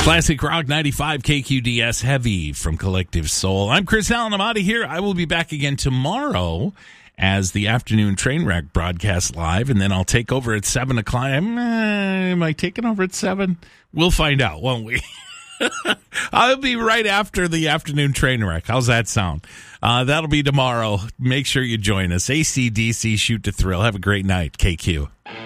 Classic Rock 95 KQDS Heavy from Collective Soul. I'm Chris Allen. I'm out of here. I will be back again tomorrow as the afternoon train wreck broadcast live, and then I'll take over at 7 o'clock. Am I taking over at 7? We'll find out, won't we? I'll be right after the afternoon train wreck. How's that sound? That'll be tomorrow. Make sure you join us. AC/DC, Shoot to Thrill. Have a great night, KQ.